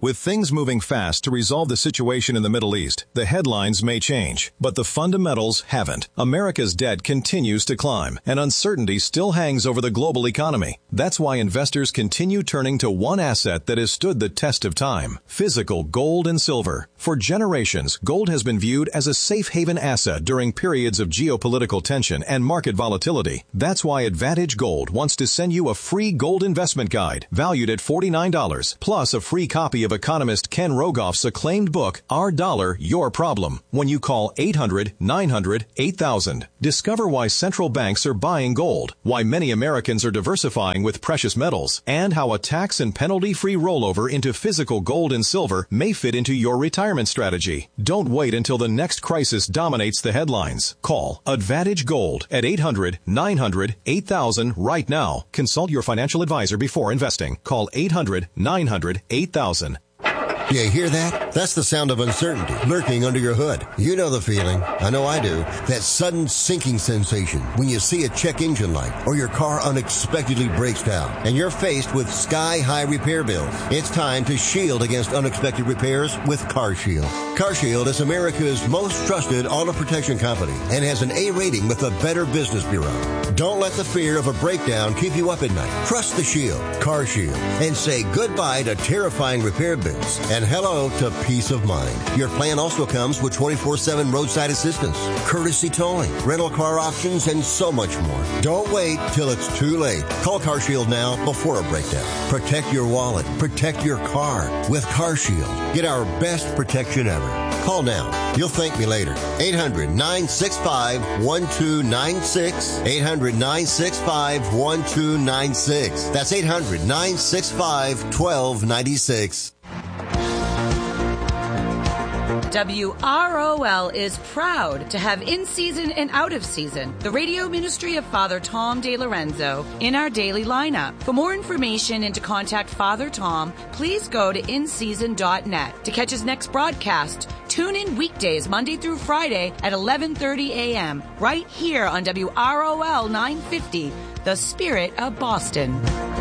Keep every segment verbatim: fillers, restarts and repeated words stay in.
With things moving fast to resolve the situation in the Middle East, the headlines may change, but the fundamentals haven't. America's debt continues to climb, and uncertainty still hangs over the global economy. That's why investors continue turning to one asset that has stood the test of time: physical gold and silver. For generations, gold has been viewed as a safe haven asset during periods of geopolitical tension and market volatility. That's why Advantage Gold wants to send you a free gold investment guide valued at forty-nine dollars, plus a free copy of economist Ken Rogoff's acclaimed book, Our Dollar, Your Problem, when you call eight hundred, nine hundred, eight thousand. Discover why central banks are buying gold, why many Americans are diversifying with precious metals, and how a tax and penalty-free rollover into physical gold and silver may fit into your retirement strategy. Don't wait until the next crisis dominates the headlines. Call Advantage Gold at eight hundred, nine hundred, eight thousand right now. Consult your financial advisor before investing. Call eight hundred, nine hundred, eight thousand. You hear that? That's the sound of uncertainty lurking under your hood. You know the feeling. I know I do. That sudden sinking sensation when you see a check engine light or your car unexpectedly breaks down and you're faced with sky-high repair bills. It's time to shield against unexpected repairs with CarShield. CarShield is America's most trusted auto protection company and has an A rating with the Better Business Bureau. Don't let the fear of a breakdown keep you up at night. Trust the Shield, CarShield, and say goodbye to terrifying repair bills and hello to peace of mind. Your plan also comes with twenty-four seven roadside assistance, courtesy towing, rental car options, and so much more. Don't wait till it's too late. Call CarShield now before a breakdown. Protect your wallet. Protect your car with CarShield. Get our best protection ever. Call now. You'll thank me later. eight hundred, nine six five, one two nine six. eight hundred, nine six five, one two nine six. That's eight hundred, nine six five, one two nine six. W R O L is proud to have in-season and out-of-season the radio ministry of Father Tom DeLorenzo in our daily lineup. For more information and to contact Father Tom, please go to in season dot net. To catch his next broadcast, tune in weekdays Monday through Friday at eleven thirty a.m. right here on W R O L nine fifty, The Spirit of Boston.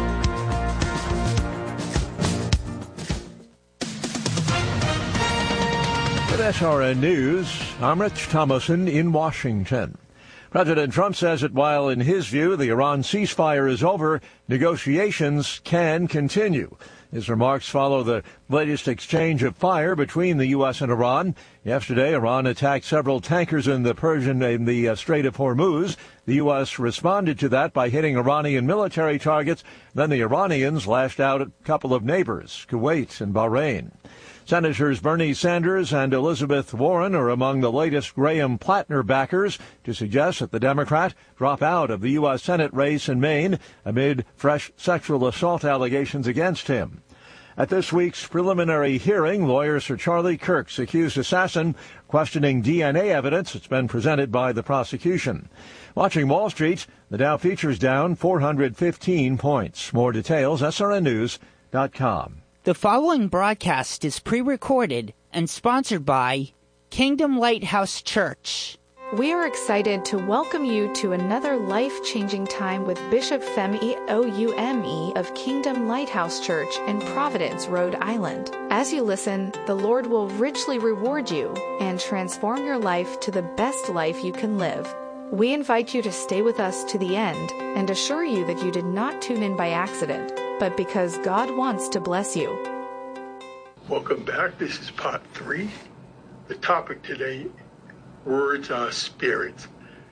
With S R N News, I'm Rich Thomason in Washington. President Trump says that while in his view the Iran ceasefire is over, negotiations can continue. His remarks follow the latest exchange of fire between the U S and Iran. Yesterday, Iran attacked several tankers in the Persian in the uh, Strait of Hormuz. The U S responded to that by hitting Iranian military targets. Then the Iranians lashed out at a couple of neighbors, Kuwait and Bahrain. Senators Bernie Sanders and Elizabeth Warren are among the latest Graham Plattner backers to suggest that the Democrat drop out of the U S Senate race in Maine amid fresh sexual assault allegations against him. At this week's preliminary hearing, lawyers for Charlie Kirk's accused assassin questioning D N A evidence that's been presented by the prosecution. Watching Wall Street, the Dow futures down four hundred fifteen points. More details, S R N news dot com. The following broadcast is pre-recorded and sponsored by Kingdom Lighthouse Church. We are excited to welcome you to another life-changing time with Bishop Femi Oume of Kingdom Lighthouse Church in Providence, Rhode Island. As you listen, the Lord will richly reward you and transform your life to the best life you can live. We invite you to stay with us to the end and assure you that you did not tune in by accident, but because God wants to bless you. Welcome back. This is part three. The topic today, words are spirits.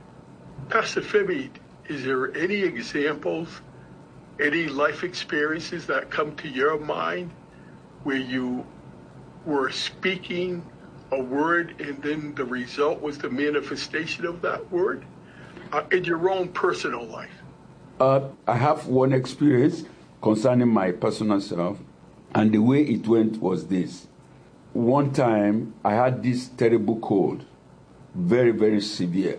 Pastor Femi, is there any examples, any life experiences that come to your mind where you were speaking a word and then the result was the manifestation of that word uh, in your own personal life? Uh, I have one experience concerning my personal self, and the way it went was this. One time, I had this terrible cold, very, very severe.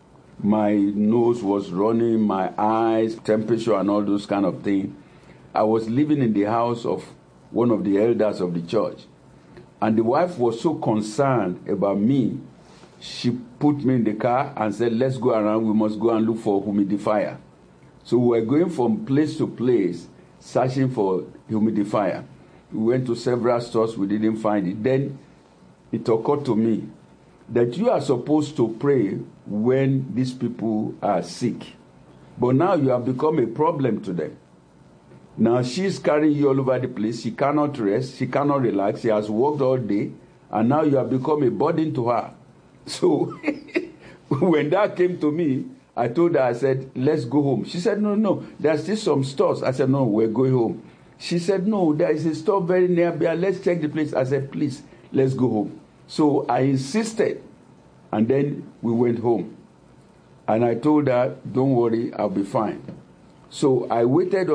My nose was running, my eyes, temperature, and all those kind of things. I was living in the house of one of the elders of the church, and the wife was so concerned about me, she put me in the car and said, let's go around, we must go and look for a humidifier. So we were going from place to place, searching for humidifier. We went to several stores. We didn't find it. Then it occurred to me that you are supposed to pray when these people are sick. But now you have become a problem to them. Now she's carrying you all over the place. She cannot rest. She cannot relax. She has worked all day. And now you have become a burden to her. So when that came to me, I told her, I said, let's go home. She said, no, no, there's still some stores. I said, no, we're going home. She said, no, there is a store very nearby. Let's check the place. I said, please, let's go home. So I insisted. And then we went home. And I told her, don't worry, I'll be fine. So I waited